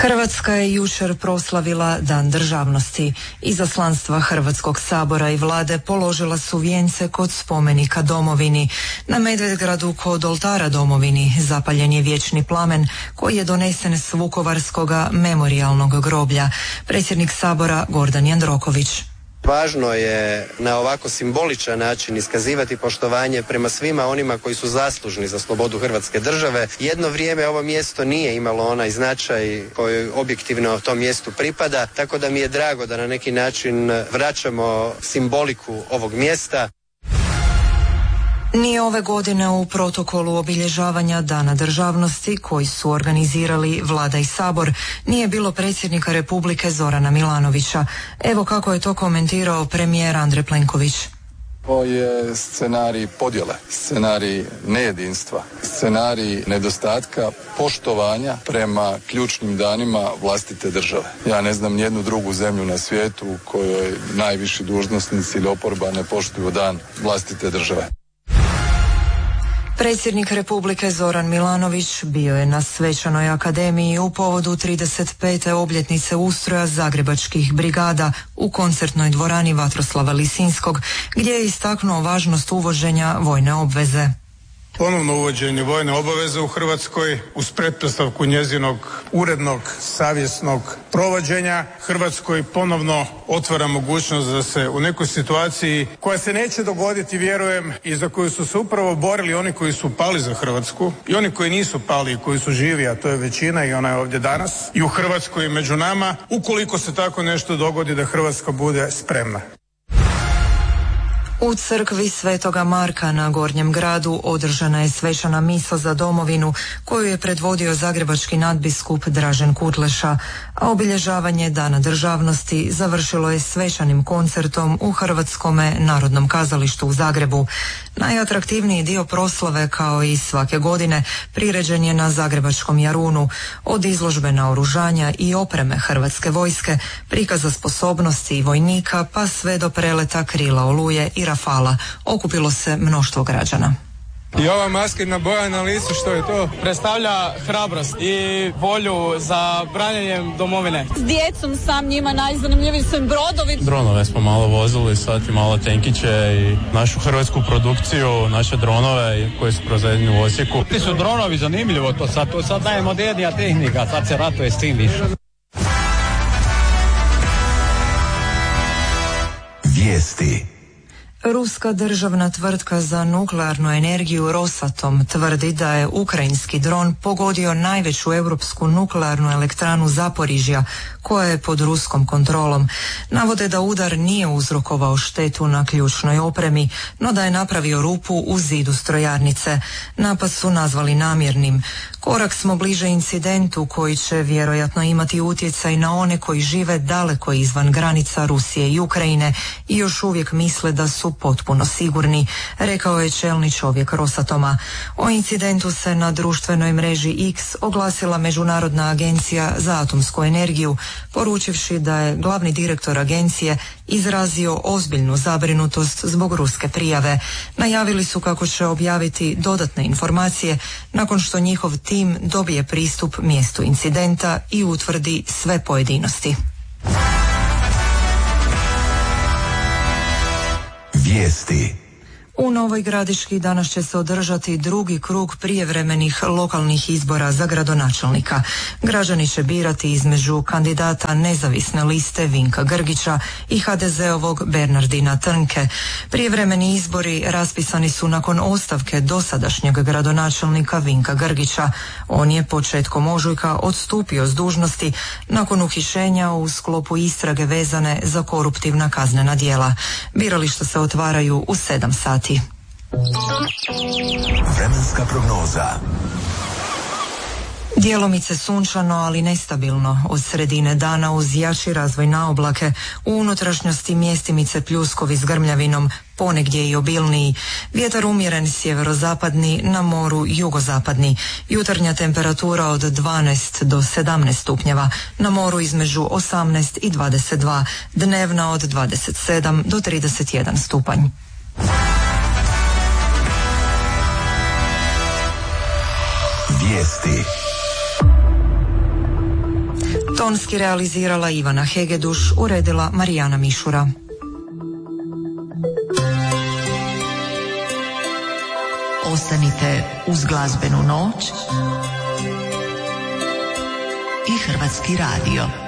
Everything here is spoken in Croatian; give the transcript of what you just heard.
Hrvatska je jučer proslavila Dan državnosti. Izaslanstva Hrvatskog sabora i vlade položila su vijence kod spomenika domovini. Na Medvedgradu kod oltara domovini zapaljen je vječni plamen koji je donesen s Vukovarskoga memorijalnog groblja. Predsjednik sabora Gordan Jandroković. Važno je na ovako simboličan način iskazivati poštovanje prema svima onima koji su zaslužni za slobodu Hrvatske države. Jedno vrijeme ovo mjesto nije imalo onaj značaj koji objektivno tom mjestu pripada, tako da mi je drago da na neki način vraćamo simboliku ovog mjesta. Ni ove godine u protokolu obilježavanja Dana državnosti koji su organizirali Vlada i Sabor nije bilo predsjednika Republike Zorana Milanovića. Evo kako je to komentirao premijer Andrej Plenković. Ovo je scenarij podjele, scenarij nejedinstva, scenarij nedostatka poštovanja prema ključnim danima vlastite države. Ja ne znam nijednu drugu zemlju na svijetu u kojoj najviši dužnosnici ili oporba ne poštuju dan vlastite države. Predsjednik Republike Zoran Milanović bio je na Svečanoj akademiji u povodu 35. obljetnice ustroja zagrebačkih brigada u koncertnoj dvorani Vatroslava Lisinskog, gdje je istaknuo važnost uvođenja vojne obveze. Ponovno uvođenje vojne obaveze u Hrvatskoj uz pretpostavku njezinog urednog, savjesnog provođenja Hrvatskoj ponovno otvara mogućnost da se u nekoj situaciji koja se neće dogoditi, vjerujem, i za koju su se upravo borili oni koji su pali za Hrvatsku i oni koji nisu pali i koji su živi, a to je većina i ona je ovdje danas i u Hrvatskoj i među nama, ukoliko se tako nešto dogodi da Hrvatska bude spremna. U crkvi Svetoga Marka na Gornjem gradu održana je svečana misa za domovinu koju je predvodio zagrebački nadbiskup Dražen Kutleša, a obilježavanje Dana državnosti završilo je svečanim koncertom u Hrvatskome narodnom kazalištu u Zagrebu. Najatraktivniji dio proslave, kao i svake godine, priređen je na zagrebačkom Jarunu. Od izložbe naoružanja i opreme Hrvatske vojske, prikaza sposobnosti vojnika, pa sve do preleta krila Oluje i Rafala. Okupilo se mnoštvo građana. I ova maskirna boja na licu, što je to? Predstavlja hrabrost i volju za branjenjem domovine. S djecom sam, njima najzanimljiviji su brodovi. Dronove smo malo vozili, sad i malo tenkiće i našu hrvatsku produkciju, naše dronove koje su proizvedeni u Osijeku. Ti su dronovi zanimljivo, to sad najmodernija tehnika, sad se ratuje s tim više. Vijesti. Ruska državna tvrtka za nuklearnu energiju Rosatom tvrdi da je ukrajinski dron pogodio najveću europsku nuklearnu elektranu Zaporižja, koja je pod ruskom kontrolom. Navode da udar nije uzrokovao štetu na ključnoj opremi, no da je napravio rupu u zidu strojarnice. Napad su nazvali namjernim. Korak smo bliže incidentu koji će vjerojatno imati utjecaj na one koji žive daleko izvan granica Rusije i Ukrajine i još uvijek misle da su potpuno sigurni, rekao je čelni čovjek Rosatoma. O incidentu se na društvenoj mreži X oglasila Međunarodna agencija za atomsku energiju, poručivši da je glavni direktor agencije izrazio ozbiljnu zabrinutost zbog ruske prijave. Najavili su kako će objaviti dodatne informacije nakon što njihov tim dobije pristup mjestu incidenta i utvrdi sve pojedinosti. Vijesti. U Novoj Gradiški danas će se održati drugi krug prijevremenih lokalnih izbora za gradonačelnika. Građani će birati između kandidata nezavisne liste Vinka Grgića i HDZ-ovog Bernardina Trnke. Prijevremeni izbori raspisani su nakon ostavke dosadašnjeg gradonačelnika Vinka Grgića. On je početkom ožujka odstupio s dužnosti nakon uhićenja u sklopu istrage vezane za koruptivna kaznena djela. Birališta se otvaraju u 7 sati. Vremenska prognoza. Djelomice sunčano, ali nestabilno. Od sredine dana uz jači razvoj na oblake, u unutrašnjosti mjestimice pljuskovi s grmljavinom, ponegdje i obilniji. Vjetar umjeren sjeverozapadni, na moru jugozapadni. Jutarnja temperatura od 12 do 17 stupnjeva, na moru između 18 i 22, dnevna od 27 do 31 stupanj. Vijesti. Tonski realizirala Ivana Hegeduš, uredila Marijana Mišura. Ostanite uz glazbenu noć i Hrvatski radio.